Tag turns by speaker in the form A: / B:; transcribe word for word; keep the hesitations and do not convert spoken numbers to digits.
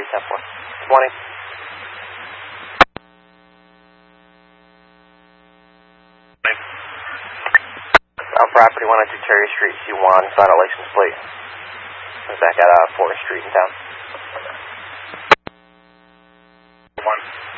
A: three ten four. twenty. On property one oh two Cherry Street, C one, final license plate. It's back at uh, Forest Street in town.
B: one.